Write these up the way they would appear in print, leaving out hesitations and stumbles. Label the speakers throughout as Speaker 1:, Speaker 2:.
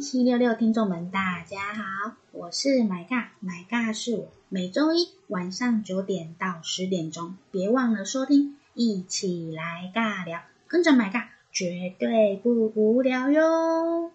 Speaker 1: 1766听众们，大家好，我是买尬是我，每周一晚上9点到10点钟，别忘了收听，一起来尬聊，跟着买尬绝对不无聊哟。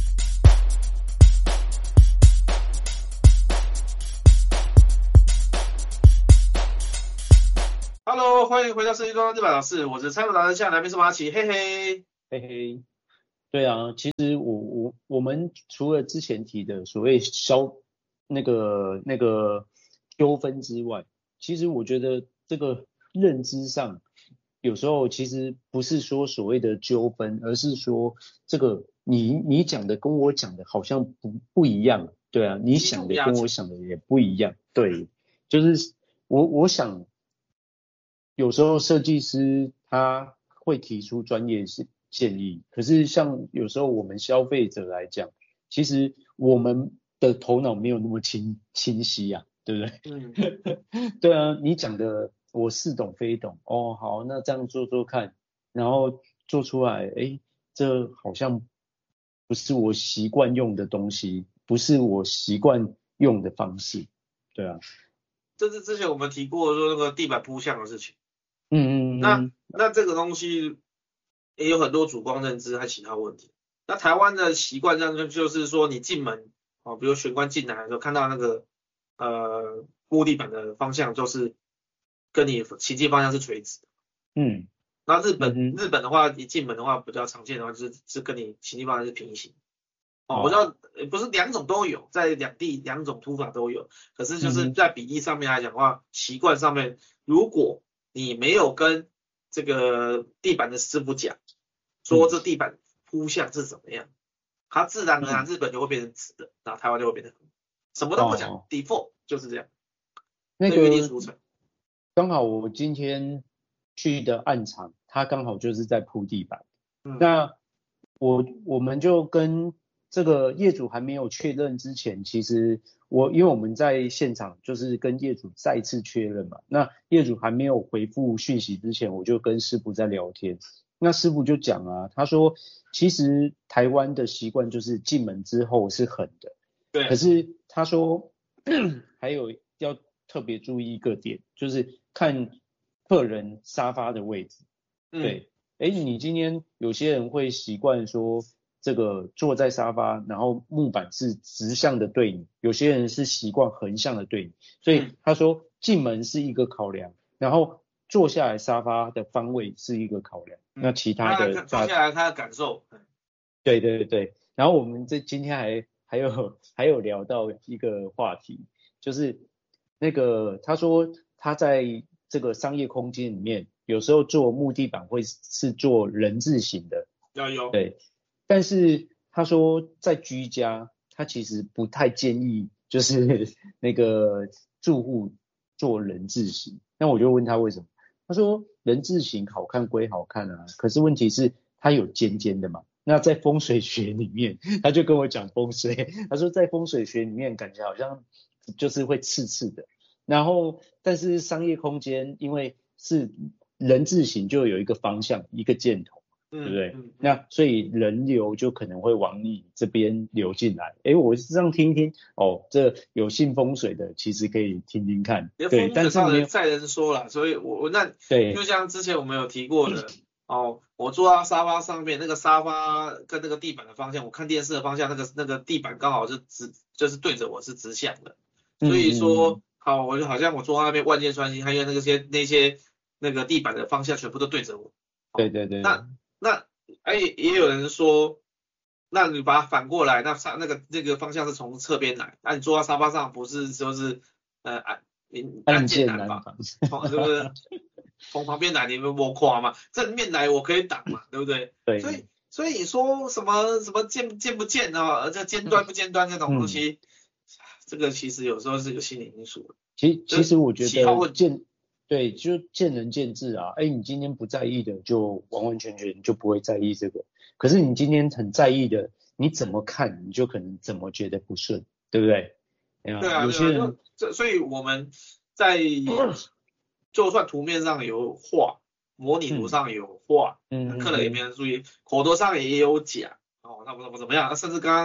Speaker 2: Hello， 欢迎回到设计装日版老师，我是参谋达人，下来宾是马奇，嘿嘿
Speaker 3: 嘿嘿。对啊，其实我们除了之前提的所谓那个纠纷之外，其实我觉得这个认知上有时候其实不是说所谓的纠纷，而是说这个你讲的跟我讲的好像不一样，对啊，你想的跟我想的也不一样，对，就是我想有时候设计师他会提出专业建议，可是像有时候我们消费者来讲，其实我们的头脑没有那么清晰啊，对不对？对啊，你讲的我似懂非懂，哦，好，那这样做做看，然后做出来，这好像不是我习惯用的东西，不是我习惯用的方式，对啊。
Speaker 2: 这是之前我们提过说那个地板铺向的事情，那这个东西也有很多主观认知和其他问题。那台湾的习惯上就是说，你进门比如玄关进来的时候，看到那个木地板的方向就是跟你行进方向是垂直的。那日本的话，一进门的话比较常见的话是跟你行进方向是平行。我知道不是两种都有，在两种涂法都有，可是就是在比例上面来讲的话，习惯上面，如果你没有跟这个地板的师傅讲，说这地板铺向是怎么样，它自然而然日本就会变成直的，然后台湾就会变成什么都不讲，default 就是这样。
Speaker 3: 那个
Speaker 2: 约定俗成。
Speaker 3: 刚好我今天去的暗场，它刚好就是在铺地板。那我们就跟这个业主还没有确认之前，其实因为我们在现场就是跟业主再次确认嘛，那业主还没有回复讯息之前，我就跟师傅在聊天。那师傅就讲啊，他说其实台湾的习惯就是进门之后是横的，
Speaker 2: 对。
Speaker 3: 可是他说还有要特别注意一个点，就是看客人沙发的位置。对，你今天有些人会习惯说这个坐在沙发，然后木板是直向的对你，有些人是习惯横向的对你，所以他说进门是一个考量，然后坐下来沙发的方位是一个考量，那其他的
Speaker 2: 坐下来他的感受。
Speaker 3: 对，然后我们今天还有聊到一个话题，就是那个他说他在这个商业空间里面，有时候做木地板会是做人字形的，
Speaker 2: 有
Speaker 3: 对，但是他说在居家，他其实不太建议就是那个住户做人字形。那我就问他为什么，他说人字形好看归好看啊，可是问题是它有尖尖的嘛。那在风水学里面，他就跟我讲风水，他说在风水学里面感觉好像就是会刺刺的。然后但是商业空间因为是人字形，就有一个方向一个箭头，对不对？那所以人流就可能会往你这边流进来。我是这样听一听这有信风水的其实可以听听看。对，但是没有
Speaker 2: 在人说了，所以我
Speaker 3: 对，
Speaker 2: 就像之前我们有提过的我坐到沙发上面，那个沙发跟那个地板的方向，我看电视的方向，那个地板刚好是就是对着我是直向的，所以说我就好像我坐在那边万箭穿心，还有那些那个地板的方向全部都对着我。
Speaker 3: 对。
Speaker 2: 那也有人说，那你把它反过来，那个方向是从侧边来，那你坐到沙发上不是就是
Speaker 3: 按键难防，
Speaker 2: 是不是？从旁边来你们摸垮嘛，正面来我可以挡嘛，对不对？
Speaker 3: 对。
Speaker 2: 所以你说什么尖不尖啊，这尖端不尖端这种东西，这个其实有时候是有心理因素的。
Speaker 3: 其实我觉得对，就见仁见智啊。你今天不在意的，就完完全全就不会在意这个。可是你今天很在意的，你怎么看，你就可能怎么觉得不顺，对不对？
Speaker 2: 对啊，
Speaker 3: 有些人
Speaker 2: 所以我们在就算图面上有画，模拟图上有画，客人也没人注意，口头上也有讲那不怎么样，甚至刚刚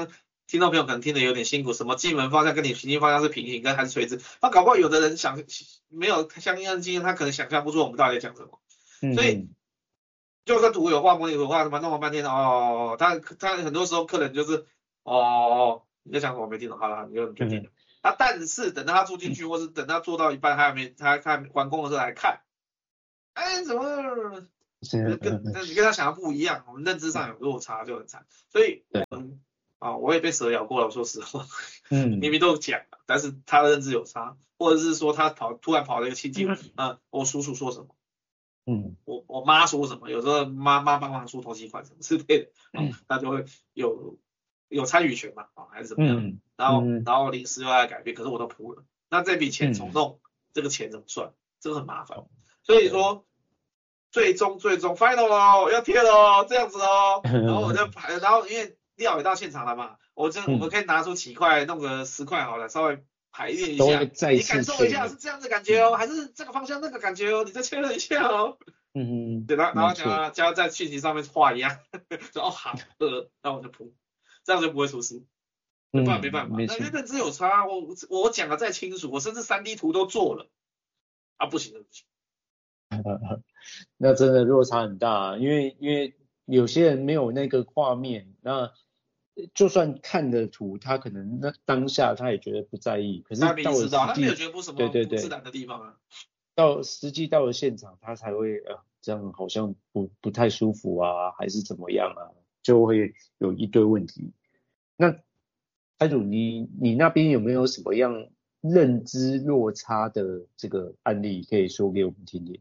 Speaker 2: 听众朋友可能听得有点辛苦，什么进门方向跟你平行方向是平行跟还是垂直，那搞不好有的人没有相应的经验，他可能想象不出我们到底在讲什么。所以就算图有画模拟图画什么弄了半天他很多时候客人就是你在讲什么我没听懂，好了你就听了。但是等到他住进去，或是等他做到一半他还完工的时候来看，怎么你跟他想的不一样，我们认知上有落差就很惨。所以我也被蛇咬过了，说实话，明明都讲了，但是他的认知有差，或者是说他突然跑了一个亲戚，我叔叔说什么，我妈说什么，有时候妈帮忙出头期款什么之类的，他就会有参与权嘛，还是怎么样，然后临时又来改变，可是我都铺了，那这笔钱重弄，这个钱怎么算？这个很麻烦，所以说最终 final 要贴了这样子然后我就排，然后因为料也到现场了嘛，我们可以拿出几块，弄个10块好了，稍微排练一下，你感受一下是这样的感觉还是这个方向那个感觉你再确认一下对，然后加在讯息上面画一样，说好，那我就铺，这样就不会出事。没办法，那因为认知有差，我讲的再清楚，我甚至3D 图都做了，不行。
Speaker 3: 那真的落差很大，因为有些人没有那个画面，那就算看的图，他可能那当下他也觉得不在意，可是到了实际，
Speaker 2: 他没有觉得不什么不自然的地方啊。
Speaker 3: 实际到了现场，他才会这样好像不太舒服啊，还是怎么样啊，就会有一堆问题。那台主，你那边有没有什么样认知落差的这个案例可以说给我们听听？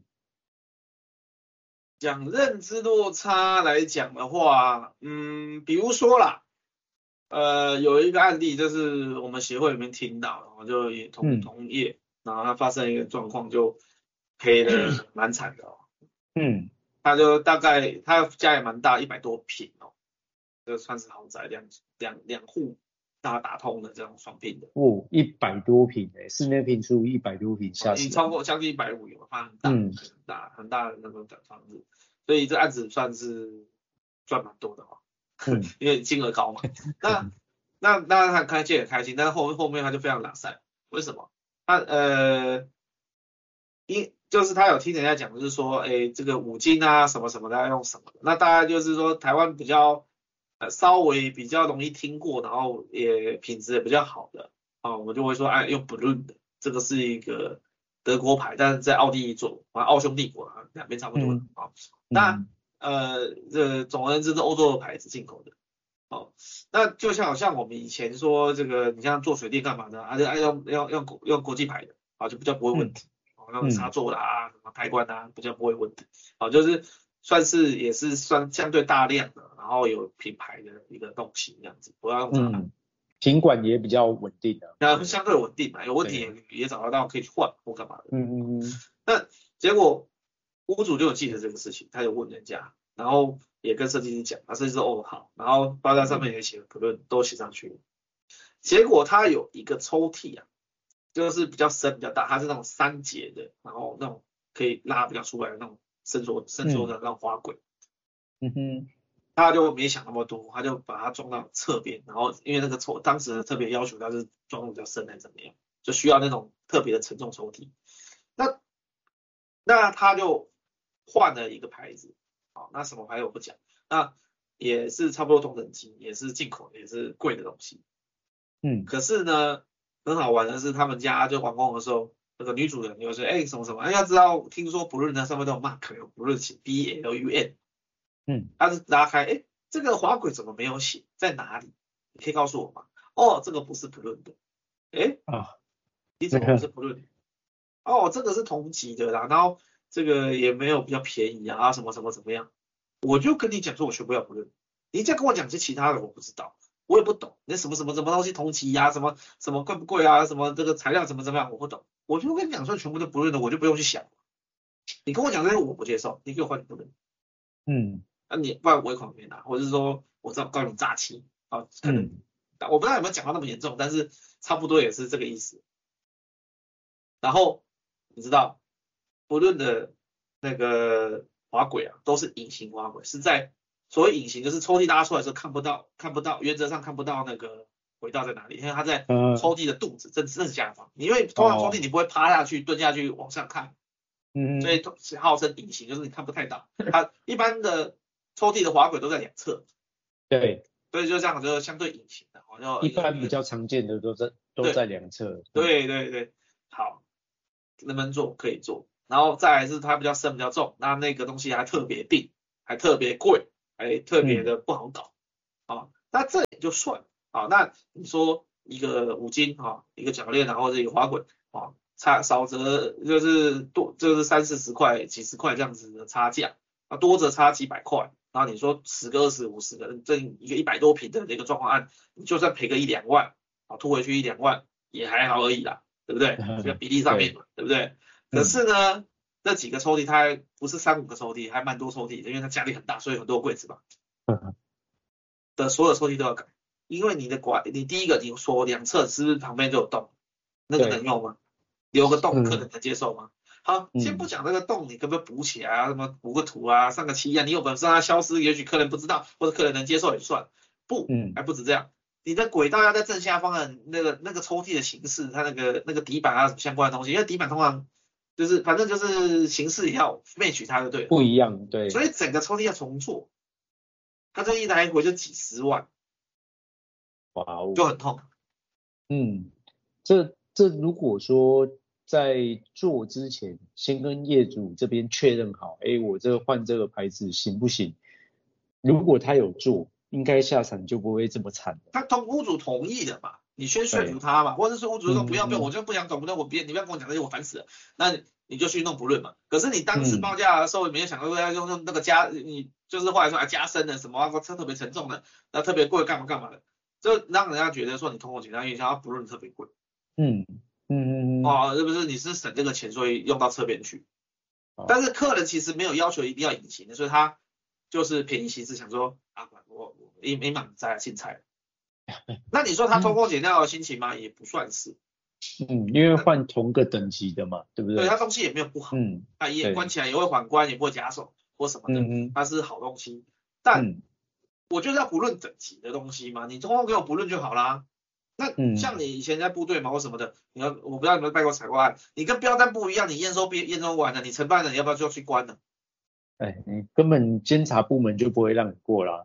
Speaker 2: 讲认知落差来讲的话，比如说啦，有一个案例就是我们协会里面听到，然后就也同业，然后他发生一个状况就赔的蛮惨的他就大概他家也蛮大，100多坪就算是豪宅，两户大打通的这种双拼的
Speaker 3: 100多坪室内坪数100多坪，吓死人，
Speaker 2: 超过将近150有，它很大的那种房子，所以这案子算是赚蛮多的因为金额高嘛。那他看见很开心，但是后面他就非常懒散，为什么？就是他有听人家讲，就是说，这个五金啊什么什么的要用什么的，那大概就是说台湾比较稍微比较容易听过，然后也品质也比较好的我们就会说用 Brunn 的，这个是一个德国牌，但是在奥地利做，奥匈帝国两边差不多那这总而言之是欧洲的牌子进口的那就像我们以前说这个，你像做水电干嘛的用国际牌的就比较不会问题那种插座啦什么开关比较不会问题就是算是也是算相对大量的，然后有品牌的一个东西这样子，不要用插
Speaker 3: 品管也比较稳定
Speaker 2: 相对稳定有问题也找得到可以去换或干嘛的那结果屋主就有记得这个事情，他就问人家，然后也跟设计师讲，设计师好，然后报价上面也写了Brunn都写上去了，结果他有一个抽屉就是比较深比较大，它是那种3节的，然后那种可以拉比较出来的那种伸缩的那种滑轨他就没想那么多，他就把它装到侧边，然后因为那个当时特别要求它是装的比较深还是怎么样，就需要那种特别的承重抽屉，那他就换了一个牌子那什么牌子我不讲，那也是差不多同等级，也是进口也是贵的东西可是呢很好玩的是，他们家就完工的时候，那个女主人就说什么什么要知道听说Brunn的上面都有 mark， 有Brunn写 BLUN他是拉开这个滑轨怎么没有写在哪里，你可以告诉我吗？这个不是Brunn的你怎么不是Brunn这个是同级的啦，然后这个也没有比较便宜什么什么怎么样，我就跟你讲说我学不了Brunn，你再跟我讲些其他的我不知道，我也不懂，那什么东西同级什么什么贵不贵什么这个材料怎么样我不懂，我就跟你讲说全部都Brunn的，我就不用去想，你跟我讲这些我不接受，你给我换Brunn你不然尾款没拿，或者是说我知道告你诈欺可能我不知道有没有讲到那么严重，但是差不多也是这个意思。然后你知道Brunn的那个滑轨都是隐形滑轨，是在所谓隐形就是抽屉拉出来的时候看不到，原则上看不到那个轨道在哪里，因为它在抽屉的肚子正下方。因为通常抽屉你不会趴下去蹲下去往上看，所以号称隐形，就是你看不太到。它一般的抽屉的滑轨都在两侧，
Speaker 3: 对，
Speaker 2: 所以就这样就相对隐形的，好像
Speaker 3: 一般比较常见的都在两侧。
Speaker 2: 对，好，能不能做可以做，然后再来是它比较深比较重，那个东西还特别硬，还特别贵，还特别的不好搞啊，那这也就算啊。那你说一个五金啊，一个铰链或者一个滑轨啊，少则就是就是30-40块、几十块这样子的差价，多则差几百块。然后你说10个、20、50个，这一个100多平的一个状况案，你就算赔个1-2万，吐回去1-2万也还好而已啦，对不对？这个比例上面嘛，对不对？可是呢，那几个抽屉它不是3-5个抽屉，还蛮多抽屉的，因为它家里很大，所以很多柜子嘛。的所有抽屉都要改，因为你第一个你说两侧是不是旁边就有洞？那个能用吗？留个洞，客人能接受吗？好，先不讲那个洞，你可不可以补起来啊？什么补个图啊，上个漆啊？你有本事让它消失，也许客人不知道，或者客人能接受也算。还不止这样，你的轨道要在正下方的那个抽屉的形式，它那个底板啊相关的东西，因为底板通常就是反正就是形式也要 match 它就对了，
Speaker 3: 不一样，对。
Speaker 2: 所以整个抽屉要重做，它这一来回就几十万，
Speaker 3: 哇哦，
Speaker 2: 就很痛。
Speaker 3: 这如果说在做之前，先跟业主这边确认好，我这个换这个牌子行不行？如果他有做，应该下场就不会这么惨。
Speaker 2: 他屋主同意的嘛，你先说服他嘛，或者是屋主说不要，我就不想懂，你不要跟我讲这些，我烦死了。那你就去弄不论嘛。可是你当时报价的时候，没有想到要用那个你就是后来说加深的什么车特别沉重的，那特别贵干嘛的，就让人家觉得说你通过简单运销，不论特别贵。是不是你是省这个钱，所以用到侧边去？但是客人其实没有要求一定要隐形的，所以他就是便宜行事，想说我一满在新菜。那你说他偷工减料的心情吗？也不算是。
Speaker 3: 因为换同个等级的嘛，对不对？
Speaker 2: 对，他东西也没有不好，也关起来也会缓关，也不会夹手或什么的，它是好东西。但我就是要不论等级的东西嘛，你通通给我不论就好啦。那像你以前在部队嘛或什么的，我不知道你们拜过采购案，你跟标单不一样，你验收完了，你承办了，你要不要就要去关呢？
Speaker 3: 你根本监察部门就不会让你过啦。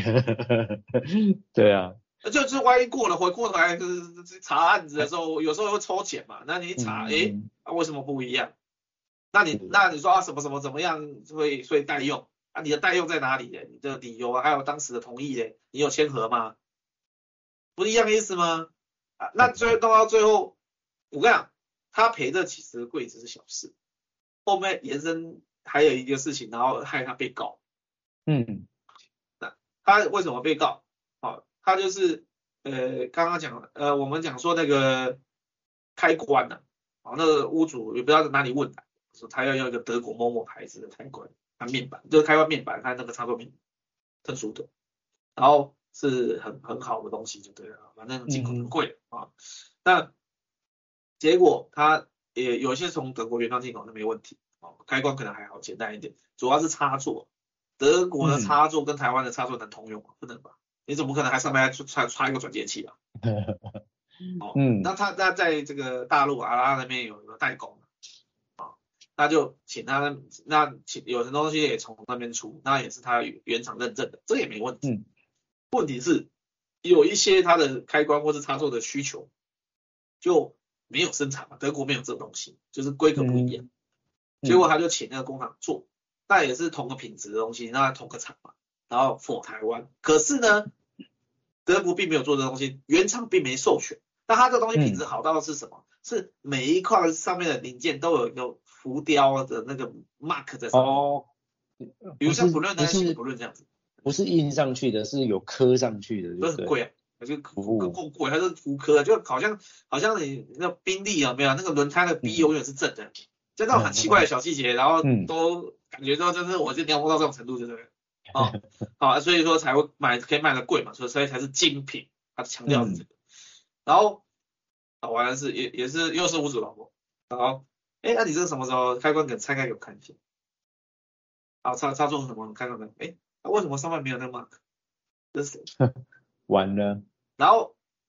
Speaker 3: 对啊。
Speaker 2: 就是万一过来就是查案子的时候，有时候会抽检嘛，那你查，为什么不一样？那你说什么怎么样会代用啊？你的代用在哪里呢？你的理由还有当时的同意呢？你有签合吗？不是一样的意思吗？那弄到最后，我跟你讲，他赔这几十个柜子是小事，后面延伸还有一个事情，然后害他被告。那他为什么被告？他就是刚刚讲我们讲说那个开关呢，那个屋主也不知道在哪里问的，说他要一个德国某某牌子的开关，面板就是开关面板，看那个插座面特殊的，然后是很好的东西就对了，反正进口很贵那结果他也有些从德国原装进口那没问题开关可能还好简单一点，主要是插座，德国的插座跟台湾的插座能通用吗？不能吧？你怎么可能还上面插一个转接器啊？那他在这个大陆那边有一个代工那就请他有的东西也从那边出，那也是他原厂认证的，这也没问题。问题是有一些他的开关或是插座的需求就没有生产嘛，德国没有这个东西，就是规格不一样。结果他就请那个工厂做，那也是同个品质的东西，那同个厂嘛，然后 for 台湾。可是呢，德国并没有做这东西，原厂并没授权。那它这个东西品质好到的是什么？是每一块上面的零件都有一个浮雕的那个 mark 在上面。比如像不论不论这样子，
Speaker 3: 不是印上去的，是有刻上去的，
Speaker 2: 都很贵啊，就够贵，它是浮刻，就好像你那宾利有没有那个轮胎的 B 永远是正的，就那种很奇怪的小细节，然后都感觉到就是我就描摹到这种程度，对不对？所以说才会可以卖得贵嘛，所以才是精品，他强调是这个。然后完了是也是又是屋主老婆，然后那你这个什么时候开关给拆开给我看一下？插座什么开关为什么上面没有那个 mark？ 这是谁？
Speaker 3: 完了。
Speaker 2: 然后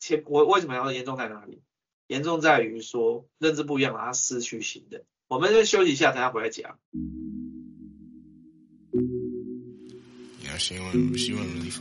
Speaker 2: 我为什么要严重在哪里？严重在于说认知不一样，把它失去信任。我们先休息一下，等下回来讲。
Speaker 4: Yeah, she wasn't really